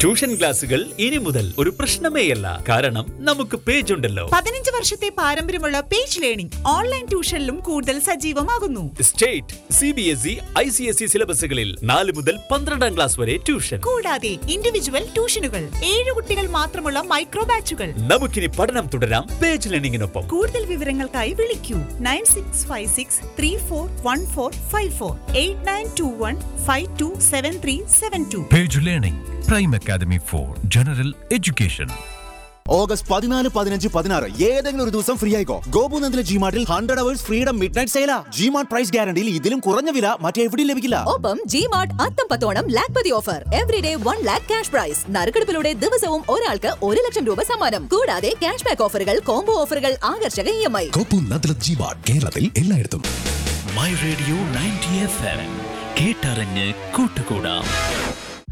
Tuition ക്ലാസുകൾ ഇനി മുതൽ ഒരു പ്രശ്നമേയല്ല. കാരണം നമുക്ക് പേജ് ഉണ്ടല്ലോ. 15 വർഷത്തെ പാരമ്പര്യമുള്ള പേജ് ലേണിംഗ് ഓൺലൈൻ ട്യൂഷനിലും കൂടുതൽ സജീവമാകുന്നു. സ്റ്റേറ്റ്, CBSE, ICSE സിലബസുകളിൽ 4 മുതൽ 12ാം ക്ലാസ് വരെ ട്യൂഷൻ. കൂടാതെ ഇൻഡിവിജ്വൽ ട്യൂഷനുകൾ, 7 കുട്ടികൾ മാത്രമുള്ള മൈക്രോ ബാച്ചുകൾ. നമുക്കിനി പഠനം തുടരാം പേജ് ലേണിംഗിനൊപ്പം. കൂടുതൽ വിവരങ്ങൾക്കായി വിളിക്കൂ 9656341454 8921527372. Page Learning, Prime Academy for General Education. August 14, 15, 16 ഏതെങ്കിലും ഒരു ദിവസം ഫ്രീ ആയിക്കോ. ഗോപുനന്ദിലെ ജിമാർട്ടിൽ 100 hours freedom midnight സെയിലാ. G-Mart price ഗ്യാരണ്ടിയിൽ ഇതിലും കുറഞ്ഞ വില മറ്റെവിടെയും ലഭിക്കില്ല. ഒപ്പം G-Mart അത്തംപത്തോണം Lakhpati offer. Everyday 1 lakh cash prize. നറുക്കെടുപ്പിലൂടെ ദിവസവും ഒരാൾക്ക് 1 ലക്ഷം രൂപ സമ്മാനം. കൂടാതെ ക്യാഷ് ബാക്ക് ഓഫറുകൾ, കോംബോ ഓഫറുകൾ, ആകർഷക EMI. ഗോപുനന്ദിലെ ജിമാർട്ട് കേരളത്തിൽ എല്ലായിടത്തും. മൈ റേഡിയോ 90 FM കേട്ടറിഞ്ഞ് കൂട്ടുകൂടാം.